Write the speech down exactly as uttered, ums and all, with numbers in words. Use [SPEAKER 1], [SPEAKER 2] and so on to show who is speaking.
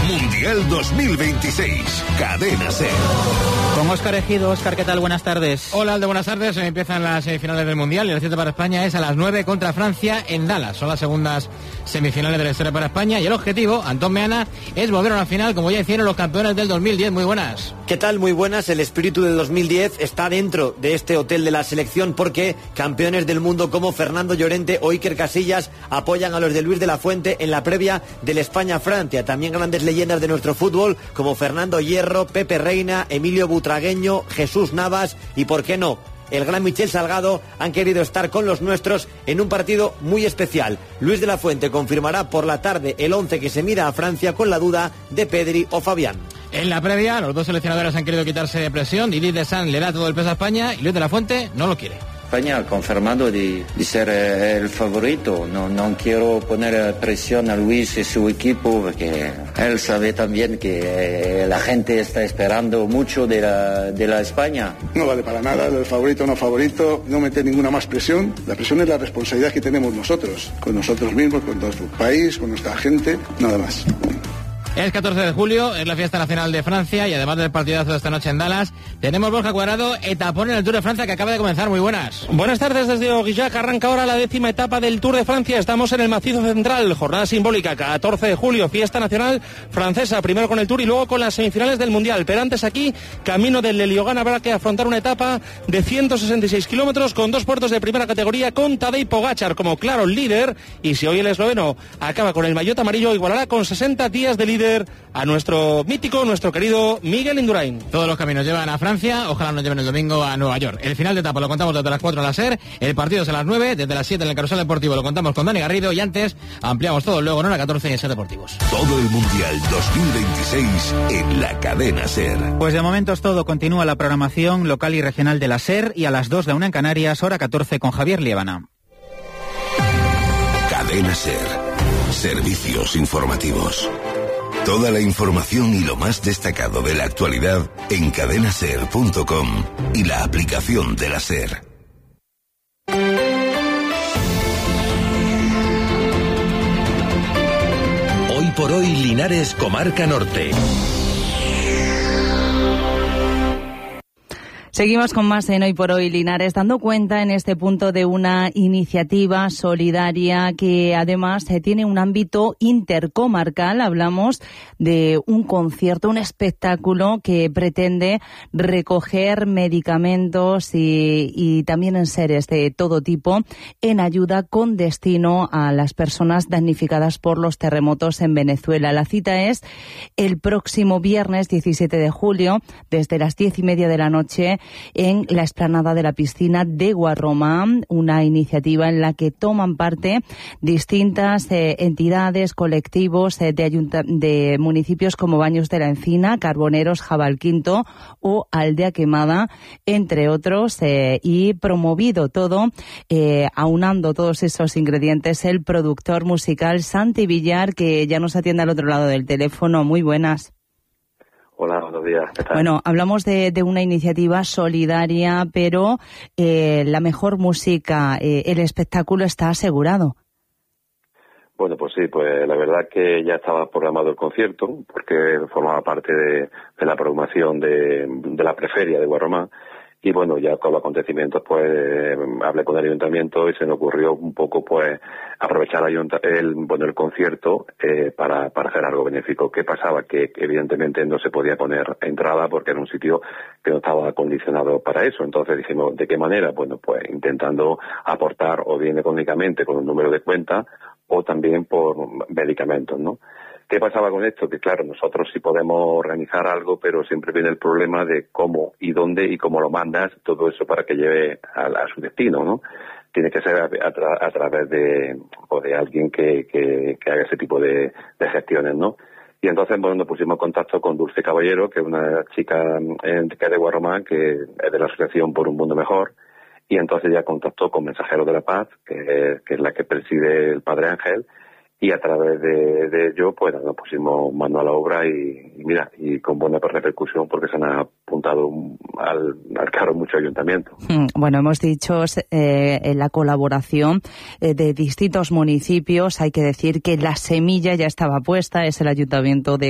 [SPEAKER 1] Mundial dos mil veintiséis, Cadena SER.
[SPEAKER 2] Con Óscar Ejido. Óscar, ¿qué tal? Buenas tardes.
[SPEAKER 3] Hola, Aldo, buenas tardes. Empiezan las semifinales del Mundial y la cita para España es a las nueve contra Francia en Dallas. Son las segundas semifinales de la historia para España y el objetivo, Antón Meana, es volver a una final como ya hicieron los campeones del dos mil diez. Muy buenas.
[SPEAKER 4] ¿Qué tal? Muy buenas. El espíritu del dos mil diez está dentro de este hotel de la selección porque campeones del mundo como Fernando Llorente o Iker Casillas apoyan a los de Luis de la Fuente en la previa del España-Francia. También grandes leyendas de nuestro fútbol como Fernando Hierro, Pepe Reina, Emilio Butragueño, Jesús Navas y, ¿por qué no?, el gran Michel Salgado han querido estar con los nuestros en un partido muy especial. Luis de la Fuente confirmará por la tarde el once que se mira a Francia con la duda de Pedri o Fabián.
[SPEAKER 3] En la previa, los dos seleccionadores han querido quitarse de presión. Didier Deschamps le da todo el peso a España y Luis de la Fuente no lo quiere.
[SPEAKER 5] España ha confirmado de, de ser eh, el favorito. No, no quiero poner presión a Luis y su equipo porque él sabe también que eh, la gente está esperando mucho de la, de la España.
[SPEAKER 6] No vale para nada, el favorito o no favorito, no meter ninguna más presión. La presión es la responsabilidad que tenemos nosotros, con nosotros mismos, con nuestro país, con nuestra gente, nada más.
[SPEAKER 3] Es catorce de julio, es la fiesta nacional de Francia y además del partidazo de esta noche en Dallas, tenemos Borja Cuadrado, etapón en el Tour de Francia que acaba de comenzar. Muy buenas.
[SPEAKER 7] Buenas tardes desde Aurillac. Arranca ahora la décima etapa del Tour de Francia. Estamos en el macizo central, jornada simbólica, catorce de julio, fiesta nacional francesa, primero con el Tour y luego con las semifinales del Mundial. Pero antes aquí, camino del Leliogán, habrá que afrontar una etapa de ciento sesenta y seis kilómetros con dos puertos de primera categoría con Tadej Pogačar como claro líder, y si hoy el esloveno acaba con el maillot amarillo, igualará con sesenta días de líder a nuestro mítico, nuestro querido Miguel Indurain.
[SPEAKER 3] Todos los caminos llevan a Francia, ojalá nos lleven el domingo a Nueva York. El final de etapa lo contamos desde las cuatro a la SER, el partido es a las nueve, desde las siete en el Carrusel Deportivo lo contamos con Dani Garrido y antes ampliamos todo luego en hora catorce en SER Deportivos.
[SPEAKER 1] Todo el Mundial dos mil veintiséis en la Cadena SER.
[SPEAKER 2] Pues de momento es todo. Continúa la programación local y regional de la SER y a las dos la una en Canarias, hora catorce con Javier Liébana.
[SPEAKER 1] Cadena SER. Servicios informativos. Toda la información y lo más destacado de la actualidad en cadena ser punto com y la aplicación de la SER.
[SPEAKER 8] Hoy por hoy Linares, Comarca Norte.
[SPEAKER 9] Seguimos con más en Hoy por Hoy Linares, dando cuenta en este punto de una iniciativa solidaria que además eh, tiene un ámbito intercomarcal. Hablamos de un concierto, un espectáculo que pretende recoger medicamentos y, y también enseres de todo tipo en ayuda con destino a las personas damnificadas por los terremotos en Venezuela. La cita es el próximo viernes diecisiete de julio, desde las diez y media de la noche, en la explanada de la piscina de Guarromá, una iniciativa en la que toman parte distintas eh, entidades, colectivos eh, de, ayunta- de municipios como Baños de la Encina, Carboneros, Jabalquinto o Aldea Quemada, entre otros, eh, y promovido todo, eh, aunando todos esos ingredientes, el productor musical Santi Villar, que ya nos atiende al otro lado del teléfono. Muy buenas.
[SPEAKER 10] Hola, buenos días. ¿Qué tal?
[SPEAKER 9] Bueno, hablamos de, de una iniciativa solidaria, pero eh, la mejor música, eh, el espectáculo está asegurado.
[SPEAKER 10] Bueno, pues sí, pues la verdad que ya estaba programado el concierto, porque formaba parte de, de la programación de, de la preferia de Guarromá. Y bueno, ya con los acontecimientos, pues eh, hablé con el ayuntamiento y se me ocurrió un poco, pues, aprovechar el, el bueno el concierto eh, para, para hacer algo benéfico. ¿Qué pasaba? Que evidentemente no se podía poner entrada porque era un sitio que no estaba acondicionado para eso. Entonces dijimos, ¿de qué manera? Bueno, pues intentando aportar o bien económicamente con un número de cuenta o también por medicamentos, ¿no? ¿Qué pasaba con esto? Que claro, nosotros sí podemos organizar algo, pero siempre viene el problema de cómo y dónde y cómo lo mandas, todo eso para que lleve a, a su destino, ¿no? Tiene que ser a, a, tra- a través de, o de alguien que, que, que haga ese tipo de, de gestiones, ¿no? Y entonces, bueno, nos pusimos en contacto con Dulce Caballero, que es una chica eh, que es de Guarromá, que es de la Asociación por un Mundo Mejor, y entonces ya contactó con Mensajeros de la Paz, que, que es la que preside el Padre Ángel, y a través de, de ello, pues nos pusimos mano a la obra y, y mira, y con buena repercusión porque se han apuntado al, al carro muchos ayuntamientos.
[SPEAKER 9] Bueno, hemos dicho eh, en la colaboración eh, de distintos municipios. Hay que decir que la semilla ya estaba puesta, es el ayuntamiento de